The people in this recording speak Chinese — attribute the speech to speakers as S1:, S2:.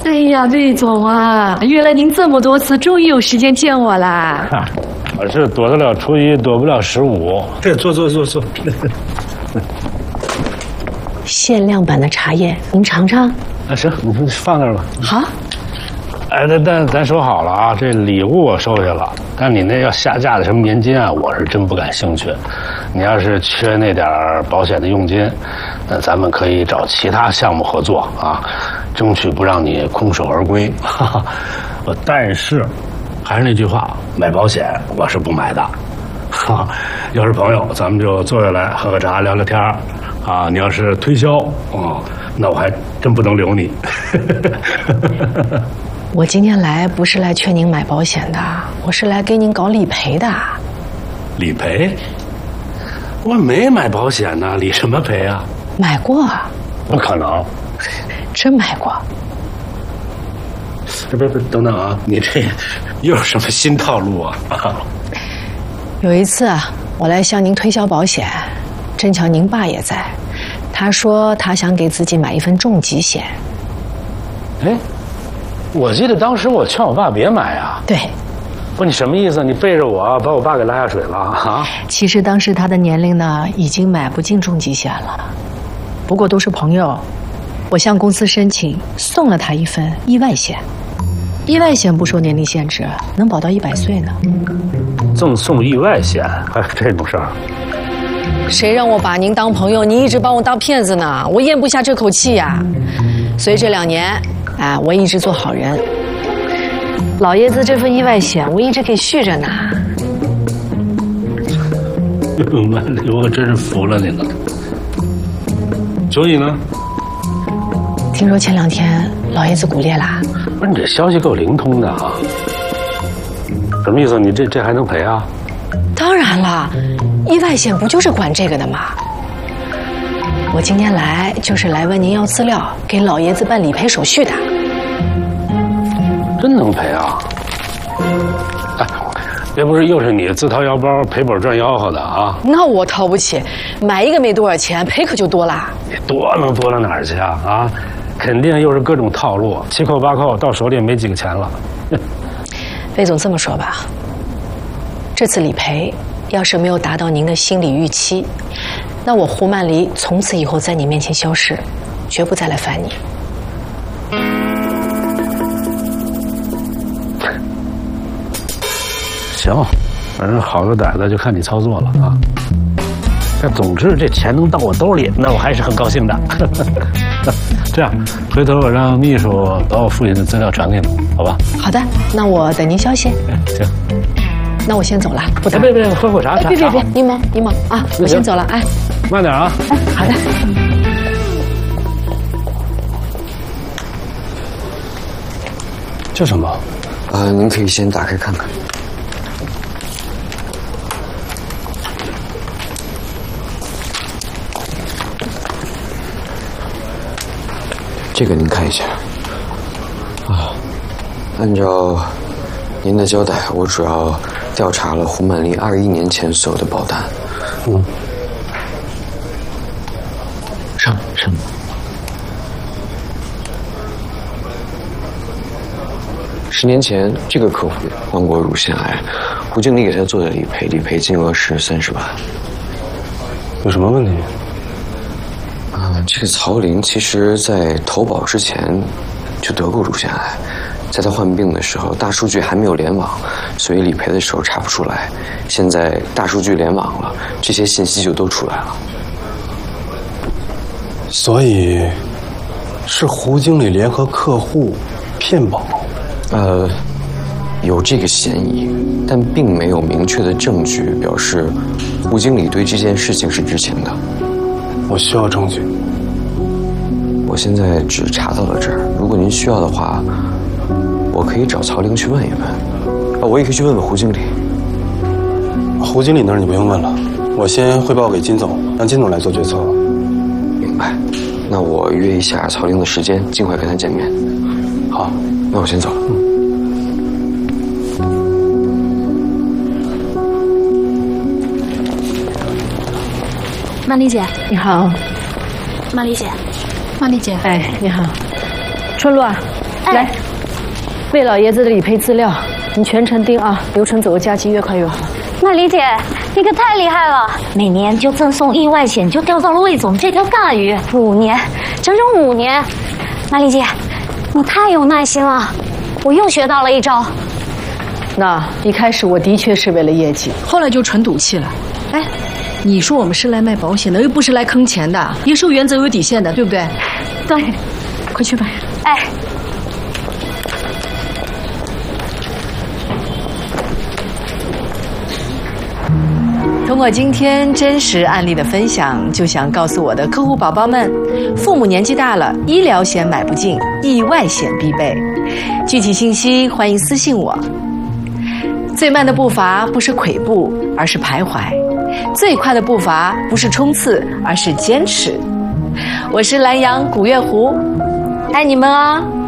S1: 哎呀，魏总啊，约了您这么多次，终于有时间见我啦！
S2: 我是躲得了初一，躲不了15。这坐。
S1: 限量版的茶叶，您尝尝。
S2: 啊，行，你放那儿吧。
S1: 好。
S2: 哎，但咱说好了啊，这礼物我收下了，但你那要下架的什么年金啊，我是真不感兴趣。你要是缺那点保险的佣金，那咱们可以找其他项目合作啊，争取不让你空手而归。哈哈，但是还是那句话，买保险我是不买的。哈，要是朋友，咱们就坐下来喝个茶，聊聊天儿。啊，你要是推销，那我还真不能留你。
S1: 我今天来不是来劝您买保险的，我是来给您搞理赔的。
S2: 理赔？我没买保险呢，理什么赔啊？
S1: 买过。
S2: 不可能。
S1: 真买过。
S2: 不，等等啊，你这又是什么新套路啊？
S1: 有一次我来向您推销保险，正巧您爸也在，他说他想给自己买一份重疾险。
S2: 哎，我记得当时我劝我爸别买啊。
S1: 对。
S2: 不，你什么意思？你背着我把我爸给拉下水了啊？
S1: 其实当时他的年龄呢，已经买不进重疾险了。不过都是朋友，我向公司申请，送了他一份意外险。意外险不受年龄限制，能保到100岁呢。
S2: 赠送意外险，还有这种事儿？
S1: 谁让我把您当朋友，您一直把我当骗子呢？我咽不下这口气呀。所以这2年，我一直做好人。老爷子这份意外险，我一直给续着呢。
S2: 我可真是服了你了。所以呢？
S1: 听说前2天老爷子骨裂啦。
S2: 不是，你这消息够灵通的啊。什么意思？你这还能赔啊？
S1: 当然了，意外险不就是管这个的吗？我今天来就是来问您要资料，给老爷子办理赔手续的。
S2: 真能赔啊！哎，别不是又是你自掏腰包赔本赚吆喝的啊？
S1: 那我掏不起，买一个没多少钱，赔可就多啦。
S2: 你多能多到哪儿去啊？啊，肯定又是各种套路，7扣8扣，到手里也没几个钱了。
S1: 魏总这么说吧，这次理赔要是没有达到您的心理预期，那我胡曼黎从此以后在你面前消失，绝不再来烦你。
S2: 行，反正好的歹的就看你操作了啊。但总之这钱能到我兜里，那我还是很高兴的。这样，回头我让秘书把我父亲的资料传给你，好吧？
S1: 好的，那我等您消息。
S2: 行。
S1: 那我先走了，不打。
S2: 别，喝会茶。
S1: 别，您忙啊！我先走了，哎。
S2: 慢点啊。
S1: 哎，好的。
S2: 这什么？
S3: 您可以先打开看看。这个您看一下。按照您的交代，我主要调查了胡曼黎21年前所有的保单。上。10年前，这个客户患过乳腺癌，胡经理给他做的理赔金额是30万。
S2: 有什么问题？
S3: 这个曹林其实在投保之前就得过乳腺癌，在他患病的时候，大数据还没有联网，所以理赔的时候查不出来。现在大数据联网了，这些信息就都出来了。
S4: 所以，是胡经理联合客户骗保？
S3: 有这个嫌疑，但并没有明确的证据表示胡经理对这件事情是知情的。
S4: 我需要证据。
S3: 我现在只查到了这儿，如果您需要的话，我可以找曹玲去问一问。我也可以去问问胡经理。
S4: 胡经理那儿你不用问了，我先汇报给金总，让金总来做决策。
S3: 明白。那我约一下曹玲的时间，尽快跟他见面。
S4: 好，
S3: 那我先走了。
S5: 曼丽姐，
S1: 你好。
S5: 曼丽姐，
S1: 哎，你好。春露啊， 来，魏老爷子的理赔资料，你全程盯啊，流程走个加急，越快越好。
S6: 曼丽姐，你可太厉害了！每年就赠送意外险，就钓到了魏总这条大鱼。5年，整整5年。曼丽姐，你太有耐心了，我又学到了一招。
S1: 那一开始我的确是为了业绩，后来就纯赌气了。哎，你说我们是来卖保险的，又不是来坑钱的，也是有原则有底线的，对不对？
S6: 对，
S1: 快去吧。
S6: 哎。
S1: 通过今天真实案例的分享，就想告诉我的客户宝宝们，父母年纪大了，医疗险买不进，意外险必备。具体信息欢迎私信我。最慢的步伐不是跬步，而是徘徊；最快的步伐不是冲刺，而是坚持。我是蓝洋古月湖，爱你们啊！